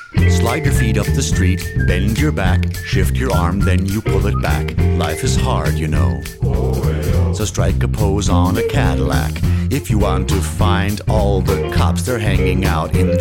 Slide your feet up the street, bend your back, shift your arm, then you pull it back. Life is hard, you know. So strike a pose on a Cadillac if you want to find all the cops they're hanging out in